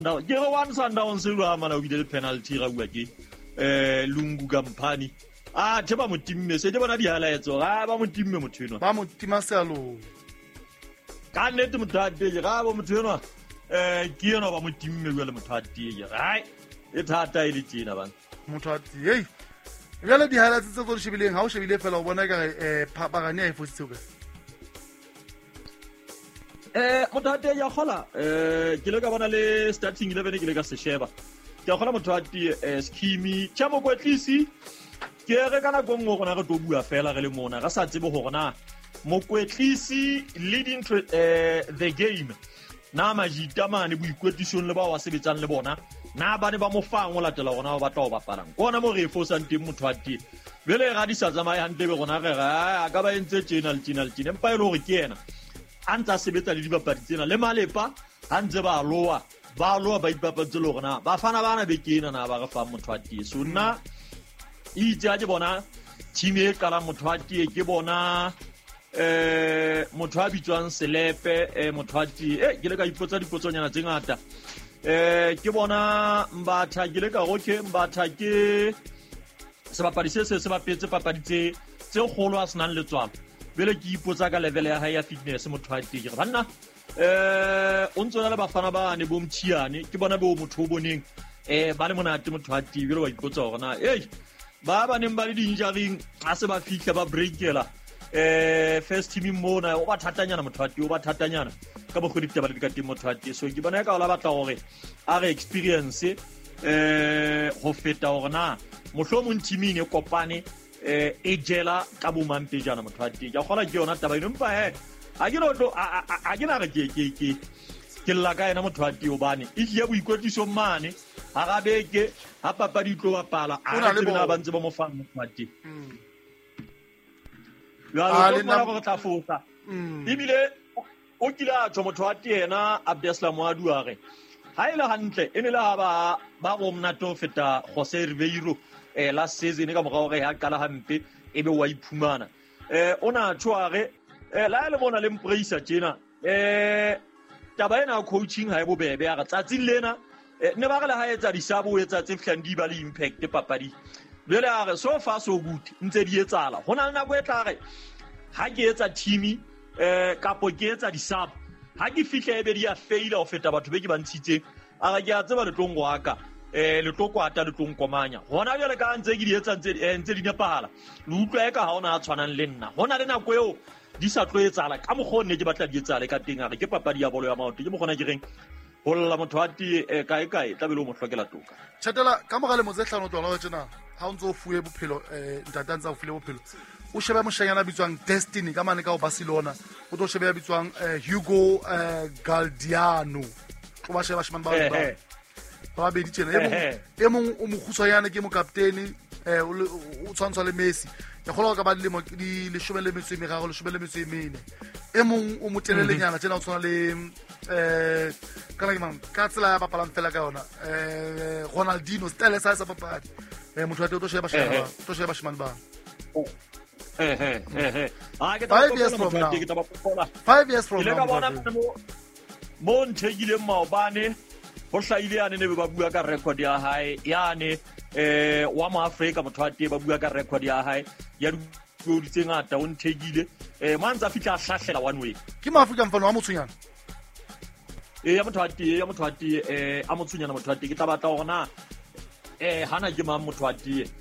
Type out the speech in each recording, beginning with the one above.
Now, get one Sundowns Ramana with the penalty Rawaki, Lungu Gampani. Teba Mutim, said one of the highlights or Abamutim Mutino. Bamutimacelo. Can't let them try the Rabamutino. Kiano Mutim will Mutati, right? It's hard to eat in a Mutati. Really, the highlights of the Shibiling House, she left fellow one Paparane for sugar. Mutate Yahola, Kilogavanale starting 11 Kilogas Sheba. Yahola Mutati, Skimi, Chamo Quetlisi, Kieregana Gongo, Nagobu, Fella Relimona, Rasatibo Horna, Moquetlisi leading to the game. Nama Jitama and we quotation Leba Civitan Lebona. Na ba ne ba mo fa ngola tela gona ba tla ba palang kona mo re fosa nteng motho vele ga di sa tsamaya hante be gona re ga ka ba entse channel empa ile gore ke ena antsa sebetsa le dibapadi tsena le malepa hantse ba loa ba ipapatse le gona ba fana bana be ke ena na ba re fa motho so nna ja ke bona team e kala motho ke bona motho a bitswang Selepe motho ke le ka ipotsa dipotsonyana tse ngata ke bona Mbatha ke le ka goke Mbatha ke sebapadi se bapetse papadi tse kgolo a senang le tswalo bele ke ipotsa ka level ya high fitness motho a ke banna o ntse le bafana ba ne bo mthiane ke bona bo motho o boneng ba le monate motho a bele wa ipotsa gore na ba neng ba le di-injuring a se ba fitlha ba breakela first team mona o ba thatanyana motho o ba thatanyana ka bo go ditaba le ka teng motho so ke bona ka ola batla gore a re experience go feta gore na mohlomong teaming e kopane e jela ka bo mampejana motho ya gola ke yona taba eno mpa a ke na re ke lla ka ena motho o bane e ya boikotliso mane ha ga beke ha papadi tlo bapala a re tsena ba ntse ba mo fa motho ya le nna go tla fosa ibile o kila tsho motho wa tiena Abdeslam wa duare ha ile hantle ene la ba go mna to feta Jose Ribeiro last season ka mogao ge ha kala hampe ebe wa iphumana ona tshware la le bona le mpreisa tjena taba ena coaching ha e bobebe ya ga tsatsing lena ne ba gela ha etsa disabo etsa tse fihlang di ba le impact papadi bele a so far so good ntse di etsala hona le nako e tlare ha ke etsa team kapo ke etsa disabo ha ke fihla ebe di a fail o feta batho be ke ba ntshitse a ga ke a tseba le tlongo aka le tlokwata le tlongkomanya hona jale ka ntse ke di etsa ntse di nepala le utlwa eka ha ona a tshwanang le nna hona le nako eo di sa tlo etsala ka mogone ke batla di etsale ka teng a re ke papadi ya bolo ya maoto ke mogona ke reng holla motho wa kae tabelo mo hlokela toka chatela ka mogale motse hlano tsona tsena ha o ntse o fuwe bophelo ntatantsa o fule bophelo o sheba moshanyana bitswang Destiny ka mane ka o Barcelona o tlo sheba bitswang Hugo Galdiano o ba sheba shimane ba be di tsena e mong o moguswanyana ke mo kapteni o tshwantsha le Messi ya gola ka ba le mo di le shobele metso me gago le shobele metso e mene e mong o motelelenyana tsena o tshwana le kana ke mang ka tsela ya papalang fela ka yona Ronaldinho style sa papadi motho a to sheba shimane ba 5 years from now mo nthegile maobane go hlaile ane ne ba bua ka record ya hae yane wa mo Africa motho a ba bua ka record ya hae ya di tse ngata o nthegile mantsa fitla hlahlela one way ke mo Africa mfano wa motsunyana ya motho a a motsunyana motho a ke tla batla gona hana ke mang motho a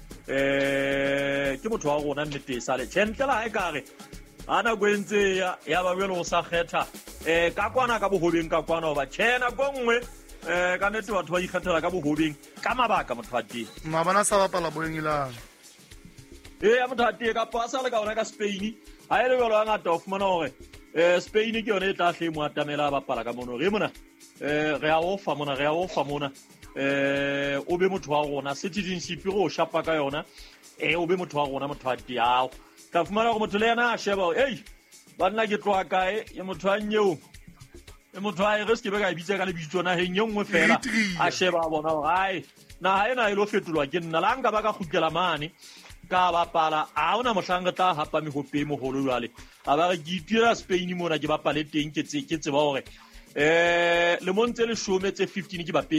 ke motho wa rona nnete sa le tshentlela e kare ana gwentse ya ba belo sa kgetha ka kwana ka bohobeng ka kwana ba tshena gongwe ka nete batho ba ikgethela ka bohobeng ka mabaka motho a mabana sa bapala boengelang ya motho a ka pasa le ka ona ka Spain ha ile belo ngata of mana hore Spain ke yone e tla hle mo atamela bapala ka mono re mona re a ofa mona o be motho wa rona citizenship go shapa ka yona o be motho wa rona motho a diao ka fumana go motho le yana a sheba banna ke tloa kae e motho a nyeo e motho a re se ke be ka bitsa ka le bitso na heng nngwe fela a sheba bona ai na ha ena ile fetolwa ke nna la nka ba ka khutlela mane ka bapala a ona mohlanga tla hapa me hope mo holo jale a ba re ke itira Spain mona ke bapale teng ke tseba hore lemong tse 10 tse 15 ke